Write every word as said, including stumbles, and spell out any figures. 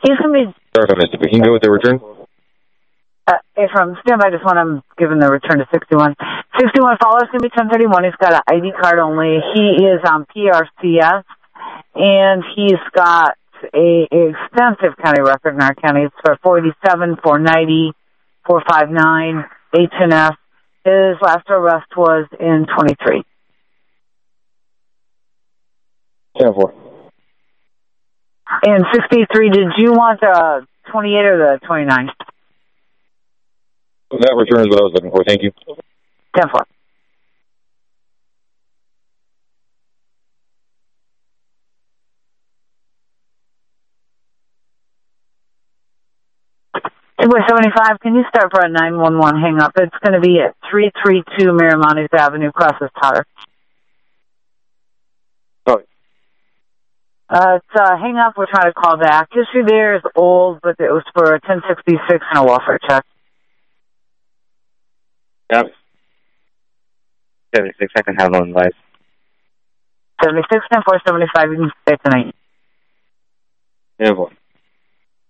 He's going to be... Sorry if I missed it, but can you go with the return? Uh, if I'm standby, just when I'm giving the return to sixty-one. sixty-one follows going to be ten thirty-one. He's got an I D card only. He is on P R C S, and he's got a, a extensive county record in our county. It's for four eighty-seven, four ninety, four fifty-nine, H and F. His last arrest was in twenty-three. ten four. And sixty-three, did you want the twenty-eight or the twenty-nine? That return is what I was looking for. Thank you. ten four. two by seventy-five, can you start for a nine one one hang up? It's going to be at three thirty-two Miramontes Avenue, crosses Potter. Sorry. Uh, it's a hang up. We're trying to call back. History there is old, but it was for a ten sixty-six and a welfare check. Yep. seventy-six, I can have one advice. seventy-six, ten four, seventy-five, you can stay tonight. ten four.